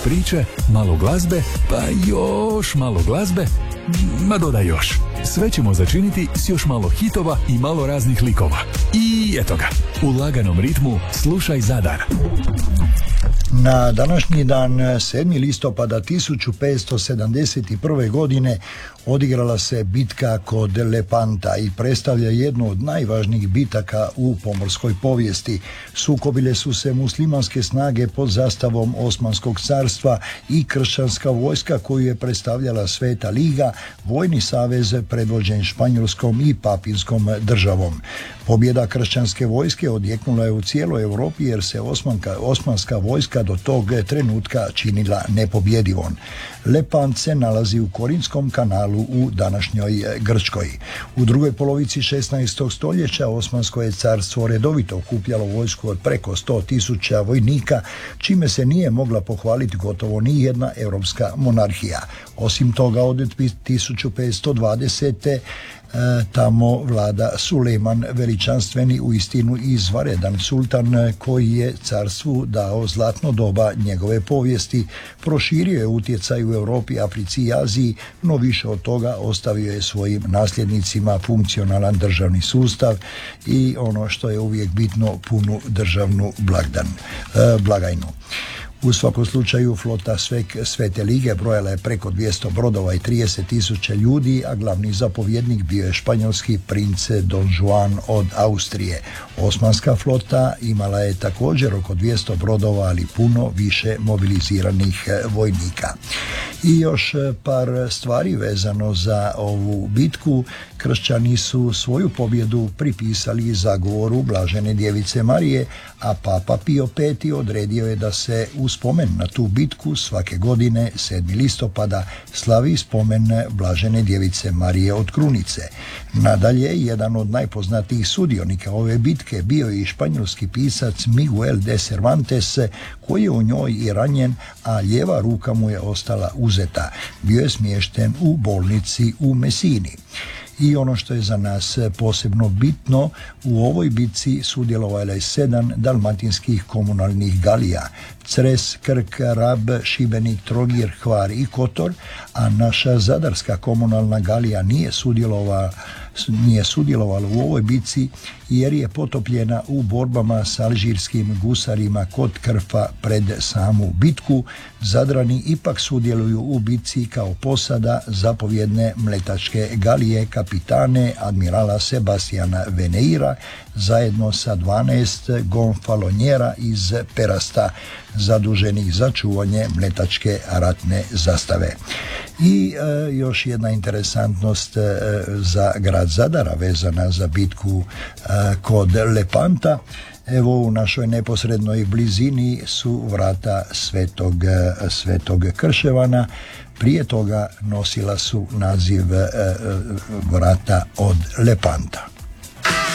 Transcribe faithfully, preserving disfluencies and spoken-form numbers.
priče, malo glazbe, pa još malo glazbe, ma dodaj još. Sve ćemo začiniti s još malo hitova i malo raznih likova. I eto ga, u laganom ritmu slušaj Zadar. Na današnji dan, sedmog listopada tisuću petsto sedamdeset prve. godine, odigrala se bitka kod Lepanta i predstavlja jednu od najvažnijih bitaka u pomorskoj povijesti. Sukobile su se muslimanske snage pod zastavom Osmanskog carstva i kršćanska vojska koju je predstavljala Sveta liga, vojni savez predvođen Španjolskom i Papinskom državom. Pobjeda kršćanske vojske odjeknula je u cijeloj Europi jer se Osmanka, Osmanska vojska do tog trenutka činila nepobjedivom. Lepant se nalazi u Korinskom kanalu u današnjoj Grčkoj. U drugoj polovici šesnaestog stoljeća Osmansko je carstvo redovito okupljalo vojsku od preko sto tisuća vojnika, čime se nije mogla pohvaliti gotovo ni jedna europska monarhija. Osim toga, od tisuću petsto dvadesete. tamo vlada Sulejman veličanstveni, uistinu izvanredan sultan koji je carstvu dao zlatno doba njegove povijesti, proširio je utjecaj u Europi, Africi i Aziji, no više od toga ostavio je svojim nasljednicima funkcionalan državni sustav i ono što je uvijek bitno, punu državnu blagdan, blagajnu. U svakom slučaju flota Svete lige brojala je preko dvjesto brodova i trideset tisuća ljudi, a glavni zapovjednik bio je španjolski princ Don Juan od Austrije. Osmanska flota imala je također oko dvjesto brodova, ali puno više mobiliziranih vojnika. I još par stvari vezano za ovu bitku. Kršćani su svoju pobjedu pripisali zagovoru Blažene djevice Marije, a Papa Pio peti odredio je da se u spomen na tu bitku svake godine sedmog listopada slavi spomen Blažene djevice Marije od Krunice. Nadalje, jedan od najpoznatijih sudionika ove bitke bio je i španjolski pisac Miguel de Cervantes, koji je u njoj i ranjen, a lijeva ruka mu je ostala uzeta. Bio je smješten u bolnici u Mesini. I ono što je za nas posebno bitno, u ovoj bitci sudjelovalo je sedam dalmatinskih komunalnih galija: Cres, Krk, Rab, Šibenik, Trogir, Hvar i Kotor, a naša zadarska komunalna galija nije sudjelovala nije sudjelovala u ovoj bitci jer je potopljena u borbama s alžirskim gusarima kod Krfa pred samu bitku. Zadrani ipak sudjeluju u bitci kao posada zapovjedne mletačke galije kapitane admirala Sebastiana Veneira zajedno sa dvanaest gonfalonjera iz Perasta zaduženih za čuvanje mletačke ratne zastave. I e, još jedna interesantnost e, za grad Zadara vezana za bitku e, kod Lepanta. Evo, u našoj neposrednoj blizini su vrata Svetog, Svetog Krševana. Prije toga nosila su naziv e, vrata od Lepanta.